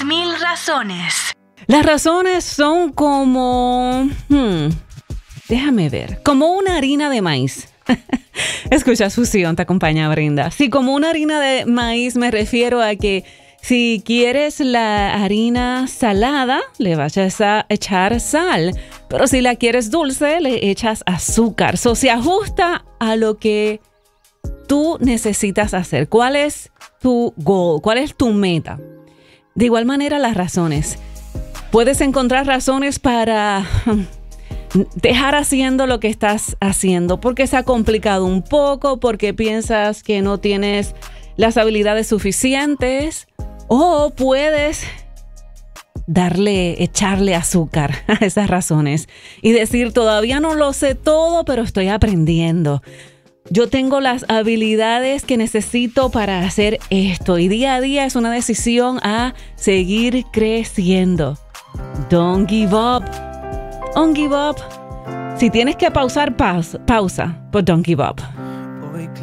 10.000 razones. Las razones son como... déjame ver. Como una harina de maíz. Escucha, Fusión, te acompaña Brenda. Sí, como una harina de maíz me refiero a que si quieres la harina salada, le vayas a echar sal. Pero si la quieres dulce, le echas azúcar. So, se ajusta a lo que tú necesitas hacer. ¿Cuál es tu goal? ¿Cuál es tu meta? De igual manera, las razones. Puedes encontrar razones para dejar haciendo lo que estás haciendo porque se ha complicado un poco, porque piensas que no tienes las habilidades suficientes, o puedes echarle azúcar a esas razones y decir, todavía no lo sé todo, pero estoy aprendiendo. Yo tengo las habilidades que necesito para hacer esto, y día a día es una decisión a seguir creciendo. Don't give up. Don't give up. Si tienes que pausar, pausa, but don't give up.